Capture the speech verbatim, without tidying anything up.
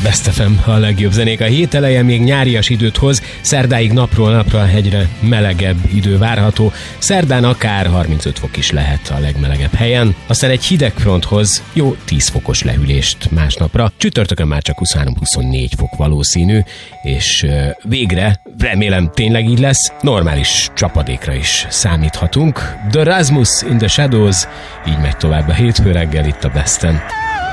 Best ef em, a legjobb zenék. A hét eleje még nyárias időt hoz, szerdáig napról napra egyre melegebb idő várható, szerdán akár harmincöt fok is lehet a legmelegebb helyen, aztán egy hideg fronthoz jó tíz fokos lehűlést másnapra, csütörtökön már csak huszonhárom-huszonnégy fok valószínű, és végre, remélem tényleg így lesz, normális csapadékra is számíthatunk. The Rasmus in the Shadows, így megy tovább a hétfő reggel itt a Besten.